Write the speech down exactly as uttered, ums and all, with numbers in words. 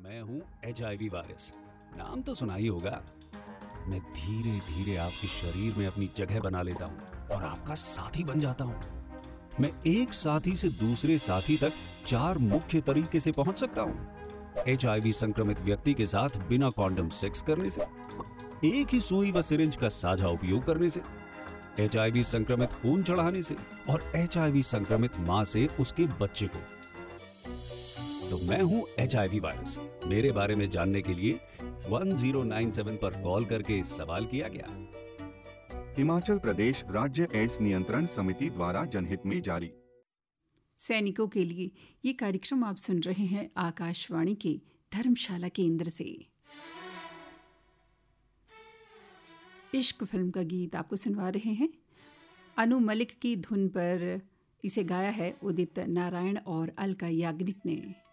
मैं हूँ H I V virus, नाम तो सुना ही होगा। मैं धीरे धीरे आपके शरीर में अपनी जगह बना लेता हूँ और आपका साथी बन जाता हूँ। मैं एक साथी से दूसरे साथी तक चार मुख्य तरीके से पहुंच सकता हूँ। एच आई वी संक्रमित व्यक्ति के साथ बिना कॉन्डम सेक्स करने से, एक ही सुई व सिरिंज का साझा उपयोग करने से, एच आई वी संक्रमित खून चढ़ाने से और एच आई वी संक्रमित मां से उसके बच्चे को। तो मैं हूं एच आई वी वायरस। मेरे बारे में जानने के लिए वन ज़ीरो नाइन सेवन पर कॉल करके सवाल किया गया। हिमाचल प्रदेश राज्य एड्स नियंत्रण समिति द्वारा जनहित में जारी। सैनिकों के लिए ये कार्यक्रम आप सुन रहे हैं आकाशवाणी के धर्मशाला केंद्र से। इश्क फिल्म का गीत आपको सुनवा रहे हैं। अनु मलिक की धुन पर इसे गाया है उदित नारायण और अलका याग्निक ने।